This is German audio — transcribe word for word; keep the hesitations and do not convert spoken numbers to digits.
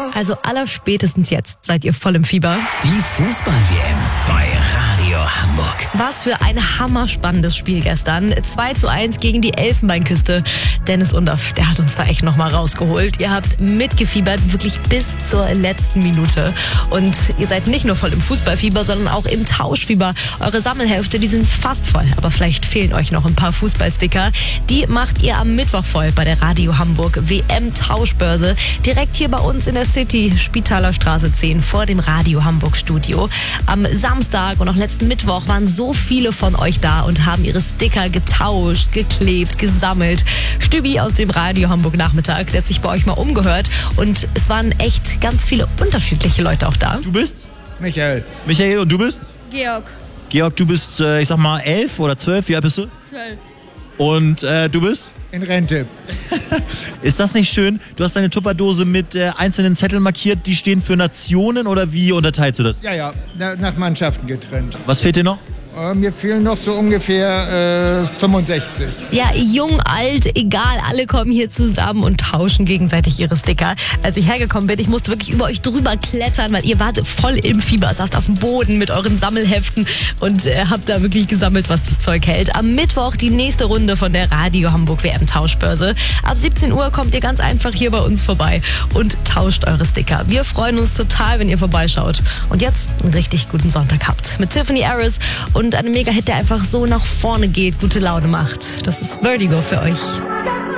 Also allerspätestens jetzt seid ihr voll im Fieber. Die Fußball-W M bei Radio Hamburg. Was für ein hammerspannendes Spiel gestern. zwei zu eins gegen die Elfenbeinküste. Dennis Undaff, der hat uns da echt nochmal rausgeholt. Ihr habt mitgefiebert, wirklich bis zur letzten Minute. Und ihr seid nicht nur voll im Fußballfieber, sondern auch im Tauschfieber. Eure Sammelhälfte, die sind fast voll. Aber vielleicht fehlen euch noch ein paar Fußballsticker. Die macht ihr am Mittwoch voll bei der Radio Hamburg W M-Tauschbörse. Direkt hier bei uns in der City, Spitaler Straße zehn, vor dem Radio Hamburg Studio. Am Samstag und auch letzten Mittwoch waren so viele von euch da und haben ihre Sticker getauscht, geklebt, gesammelt. Stübi aus dem Radio Hamburg Nachmittag, der hat sich bei euch mal umgehört und es waren echt ganz viele unterschiedliche Leute auch da. Du bist? Michael. Michael, und du bist? Georg. Georg, du bist, äh, ich sag mal, elf oder zwölf, wie alt bist du? Zwölf. Und äh, du bist? In Rente. Ist das nicht schön? Du hast deine Tupperdose mit äh, einzelnen Zetteln markiert, die stehen für Nationen oder wie unterteilst du das? Ja, ja, na- nach Mannschaften getrennt. Was fehlt dir noch? Äh, mir fehlen noch so ungefähr äh, fünfundsechzig. Ja, jung, alt, egal, alle kommen hier zusammen und tauschen gegenseitig ihre Sticker. Als ich hergekommen bin, ich musste wirklich über euch drüber klettern, weil ihr wart voll im Fieber, saßt auf dem Boden mit euren Sammelheften und äh, habt da wirklich gesammelt, was das Zeug hält. Am Mittwoch die nächste Runde von der Radio Hamburg W M-Tauschbörse. Ab siebzehn Uhr kommt ihr ganz einfach hier bei uns vorbei und tauscht eure Sticker. Wir freuen uns total, wenn ihr vorbeischaut. Und jetzt einen richtig guten Sonntag habt. Mit Tiffany Harris und einem Mega-Hit, der einfach so nach vorne geht, gute Laune macht. Das ist Vertigo für euch.